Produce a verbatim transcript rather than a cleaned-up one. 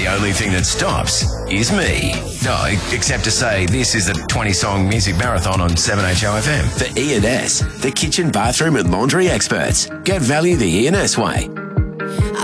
The only thing that stops is me. No, except to say this is a twenty-song music marathon on seven H O F M. For E and S, the kitchen, bathroom and laundry experts. Get value the E and S way.